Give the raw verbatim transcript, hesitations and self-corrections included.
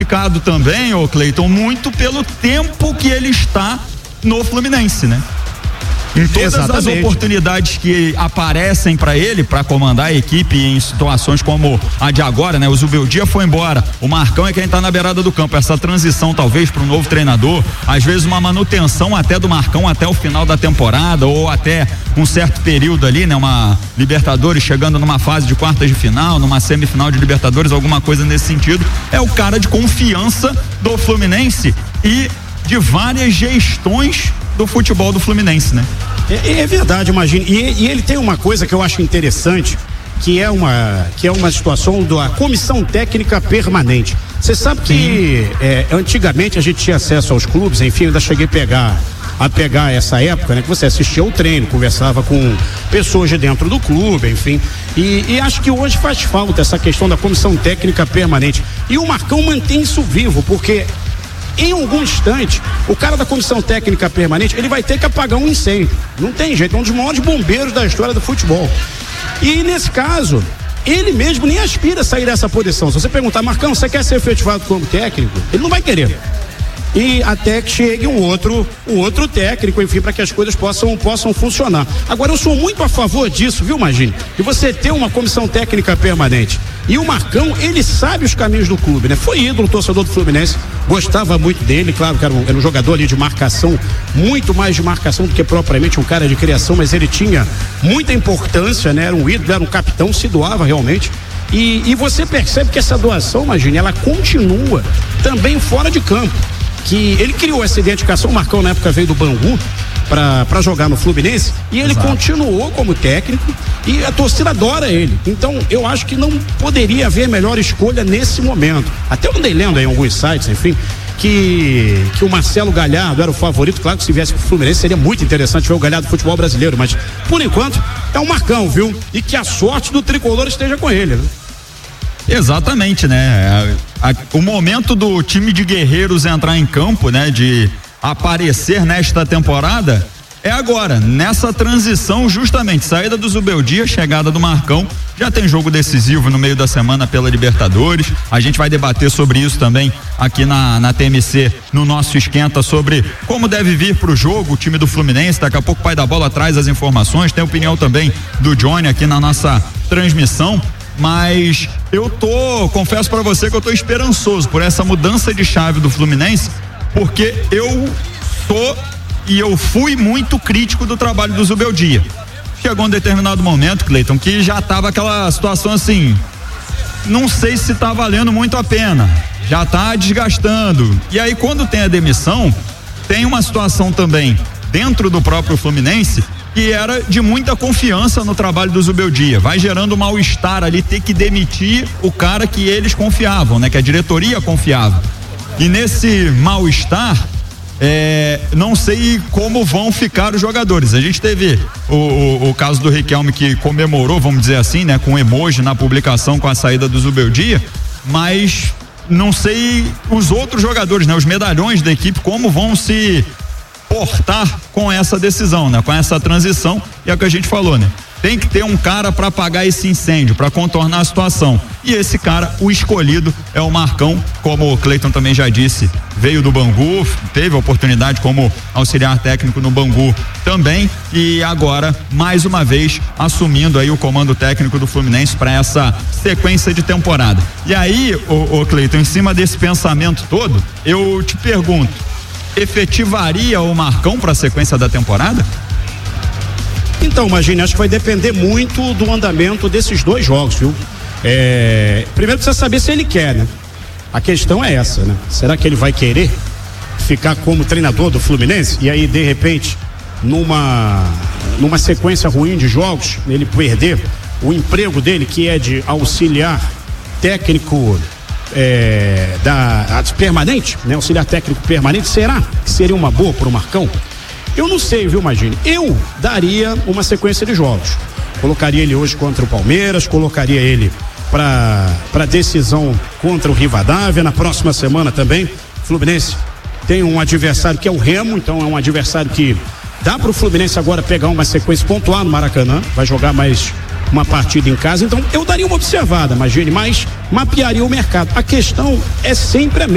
justificado também, ô Cleiton, muito pelo tempo que ele está no Fluminense, né? Em todas Exatamente. As oportunidades que aparecem para ele, para comandar a equipe em situações como a de agora, né? O Zubeldia foi embora, o Marcão é quem tá na beirada do campo, essa transição talvez para um novo treinador, às vezes uma manutenção até do Marcão até o final da temporada ou até um certo período ali, né? Uma Libertadores chegando numa fase de quartas de final, numa semifinal de Libertadores, alguma coisa nesse sentido, é o cara de confiança do Fluminense e de várias gestões do futebol do Fluminense, né? É, é verdade, imagina. E, e ele tem uma coisa que eu acho interessante, que é uma, que é uma situação da comissão técnica permanente. Você sabe que é, antigamente a gente tinha acesso aos clubes, enfim, eu ainda cheguei a pegar, a pegar essa época, né? Que você assistia ao treino, conversava com pessoas de dentro do clube, enfim. E, e acho que hoje faz falta essa questão da comissão técnica permanente. E o Marcão mantém isso vivo, porque em algum instante, o cara da comissão técnica permanente, ele vai ter que apagar um incêndio. Não tem jeito, é um dos maiores bombeiros da história do futebol. E nesse caso, ele mesmo nem aspira a sair dessa posição. Se você perguntar, Marcão, você quer ser efetivado como técnico? Ele não vai querer. E até que chegue um outro, um outro técnico, enfim, para que as coisas possam, possam funcionar. Agora, eu sou muito a favor disso, viu, Magine? De você ter uma comissão técnica permanente. E o Marcão, ele sabe os caminhos do clube, né? Foi ídolo, torcedor do Fluminense, gostava muito dele, claro que era um, era um jogador ali de marcação, muito mais de marcação do que propriamente um cara de criação, mas ele tinha muita importância, né? Era um ídolo, era um capitão, se doava realmente. E, e você percebe que essa doação, Magine, ela continua também fora de campo. Que ele criou essa identificação, o Marcão na época veio do Bangu para jogar no Fluminense e ele Exato. Continuou como técnico e a torcida adora ele. Então eu acho que não poderia haver melhor escolha nesse momento. Até eu andei lendo aí em alguns sites, enfim, que, que o Marcelo Galhardo era o favorito. Claro que se viesse pro Fluminense seria muito interessante ver o Galhardo do futebol brasileiro, mas por enquanto é o Marcão, viu? E que a sorte do tricolor esteja com ele, né? Exatamente, né? A, a, o momento do time de guerreiros entrar em campo, né? De aparecer nesta temporada é agora, nessa transição justamente, saída do Zubeldia, chegada do Marcão, já tem jogo decisivo no meio da semana pela Libertadores, a gente vai debater sobre isso também aqui na, na T M C, no nosso esquenta, sobre como deve vir pro jogo o time do Fluminense, daqui a pouco o pai da bola traz as informações, tem opinião também do Johnny aqui na nossa transmissão. Mas eu tô, confesso pra você que eu tô esperançoso por essa mudança de chave do Fluminense, porque eu tô e eu fui muito crítico do trabalho do Zubeldia. Chegou um determinado momento, Cleiton, que já tava aquela situação assim, não sei se tá valendo muito a pena, já tá desgastando. E aí quando tem a demissão, tem uma situação também dentro do próprio Fluminense que era de muita confiança no trabalho do Zubeldia, vai gerando um mal-estar ali, ter que demitir o cara que eles confiavam, né? Que a diretoria confiava. E nesse mal-estar, é, não sei como vão ficar os jogadores. A gente teve o, o, o caso do Riquelme que comemorou, vamos dizer assim, né? Com emoji na publicação com a saída do Zubeldia, mas não sei os outros jogadores, né? Os medalhões da equipe, como vão se portar com essa decisão, né? Com essa transição, e é o que a gente falou, né? Tem que ter um cara para apagar esse incêndio, para contornar a situação. E esse cara, o escolhido, é o Marcão, como o Cleiton também já disse, veio do Bangu, teve a oportunidade como auxiliar técnico no Bangu também, e agora, mais uma vez, assumindo aí o comando técnico do Fluminense para essa sequência de temporada. E aí, o, o Cleiton, em cima desse pensamento todo, eu te pergunto, efetivaria o Marcão para a sequência da temporada? Então, imagine, acho que vai depender muito do andamento desses dois jogos, viu? É, primeiro precisa saber se ele quer, né? A questão é essa, né? Será que ele vai querer ficar como treinador do Fluminense? E aí, de repente, numa, numa sequência ruim de jogos, ele perder o emprego dele, que é de auxiliar técnico É, da permanente, né? Auxiliar técnico permanente, será que seria uma boa pro Marcão? Eu não sei, viu, Magine? Eu daria uma sequência de jogos. Colocaria ele hoje contra o Palmeiras, colocaria ele para para decisão contra o Rivadavia, na próxima semana também. O Fluminense tem um adversário que é o Remo, então é um adversário que dá pro Fluminense agora pegar uma sequência, pontuar no Maracanã, vai jogar mais uma partida em casa, então eu daria uma observada, Magine, mas mapearia o mercado. A questão é sempre a mesma.